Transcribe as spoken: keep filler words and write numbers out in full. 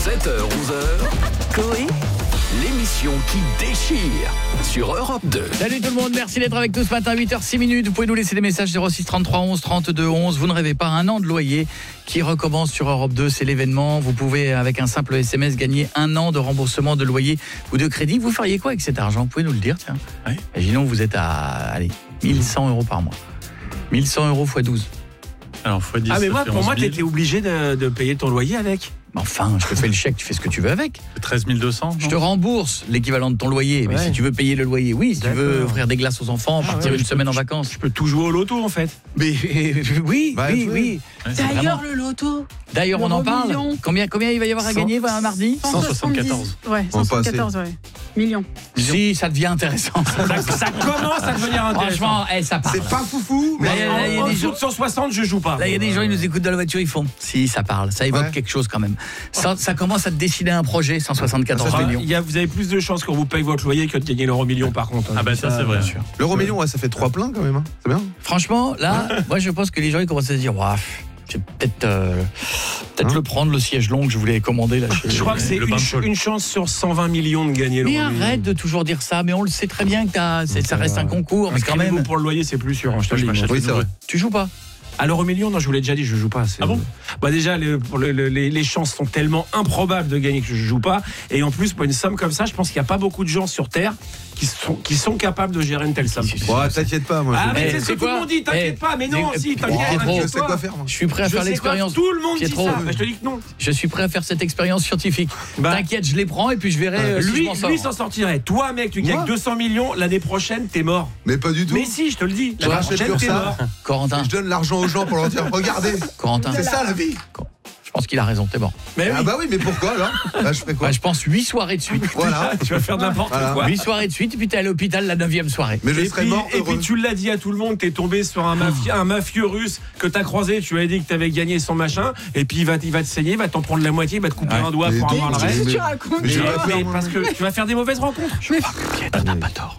sept heures onze heures, Coé, l'émission qui déchire sur Europe deux. Salut tout le monde, merci d'être avec nous ce matin, huit heures six minutes. Vous pouvez nous laisser des messages zéro six trente-trois onze trente-deux onze. Vous ne rêvez pas, un an de loyer qui recommence sur Europe deux, c'est l'événement. Vous pouvez, avec un simple S M S, gagner un an de remboursement de loyer ou de crédit. Vous feriez quoi avec cet argent? Vous pouvez nous le dire, tiens. Oui. Imaginons que vous êtes à allez, mille cent euros par mois. mille cent euros fois douze. Alors, fois dix, Ah, mais ça moi, fait pour moi, onze mille. t'étais obligé de, de payer ton loyer avec. Enfin, je te fais le chèque, tu fais ce que tu veux avec. treize mille deux cents. Je te rembourse l'équivalent de ton loyer. Mais Ouais. si tu veux payer le loyer, oui. Si tu veux D'accord. offrir des glaces aux enfants, Ah partir ouais, une je semaine peux- en vacances. Je peux tout jouer au loto, en fait. Mais oui, Bah, oui, oui. oui. Ouais, c'est Vraiment. D'ailleurs, le loto. D'ailleurs, on en L'euro parle. million. Combien, combien il va y avoir à cent- gagner un mardi? cent soixante-quatorze. Ouais, On va cent soixante-quatorze, ouais. Millions. Si, ça devient intéressant. Ça, ça commence à devenir intéressant. Franchement, eh, ça parle. C'est pas foufou, mais Là, il y a- là, il y a En des dessous gens- de cent soixante, je joue pas. Là, il y a des gens, ils nous écoutent dans la voiture, ils font. Si, ça parle. Ça évoque Ouais. quelque chose quand même. Ça, ça commence à te dessiner un projet, cent soixante-quatorze Ah, millions. il y a- vous avez plus de chances qu'on vous paye votre loyer que de gagner l'euro million, par contre. Ah bah ça, c'est vrai. l'euro million, ouais, ça fait trois pleins quand même. Hein. C'est bien. Franchement, là, moi, je pense que les gens, ils commencent à se dire, waouh, je vais peut-être euh, peut-être Hein le prendre, le siège long que je voulais commander. Là, chez- Je crois que c'est Le une, bain de ch- Paul. une chance sur cent vingt millions de gagner l'euro Mais million. arrête de toujours dire ça, mais on le sait très bien que t'as, c'est- ça reste un concours, mais quand Inscrivez-vous même. pour le loyer, c'est plus sûr. hein, je te Moi, je le dis, m'achète moi. Oui, c'est vrai. Tu joues pas? À l'euro million, non, je vous l'ai déjà dit, je joue pas. c'est- Ah bon? Bah déjà, le- pour le- le- les, les chances sont tellement improbables de gagner que je joue pas. Et en plus, pour une somme comme ça, je pense qu'il n'y a pas beaucoup de gens sur Terre qui sont, qui sont capables de gérer une telle somme. Ouais, t'inquiète pas, moi. Ah, je- mais Eh, c'est ce c'est que tout le quoi monde dit, t'inquiète Eh, pas, mais non, c'est- si, Oh, t'inquiète, Pietro, je sais inquiète-toi. quoi faire, moi. Je suis prêt à Je faire sais quoi, l'expérience. tout le monde Pietro, dit ça. Bah, je te dis que non. Je suis prêt à faire cette expérience scientifique. Bah, T'inquiète, je les prends et puis je verrai euh, si je lui, m'en sors. lui s'en sortirait. Toi, mec, tu gagnes Moi deux cents millions, l'année prochaine, t'es mort. Mais pas du tout. Mais si, je te le dis. Je L'année rachète prochaine, plus t'es ça. mort. Corentin, Je donne l'argent aux gens pour leur dire regardez, Corentin, c'est ça la vie. je pense qu'il a raison, t'es bon. Mais Ah oui. bah oui, mais pourquoi là Là, je fais quoi Ouais, je pense huit soirées de suite. Voilà. Tu vas faire n'importe Voilà. quoi. huit soirées de suite, et puis t'es à l'hôpital la neuvième soirée. Mais je Et serais puis, mort et heureux. puis tu l'as dit à tout le monde, t'es tombé sur un, mafi- un mafieux russe que t'as croisé, tu lui as dit que t'avais gagné son machin, et puis il va, il va te saigner, il va t'en prendre la moitié, il va te couper Ouais. un doigt Mais pour donc, avoir le mais- reste. Qu'est-ce que tu racontes? mais j'ai Mais- pas peur, mais moi. parce que tu vas faire des mauvaises rencontres. Pietro n'a pas tort.